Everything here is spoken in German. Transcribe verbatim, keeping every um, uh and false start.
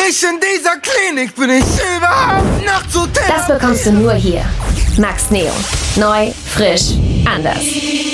Nicht in dieser Klinik bin ich überhaupt noch zu Das bekommst du nur hier. Max Neo. Neu, frisch, anders.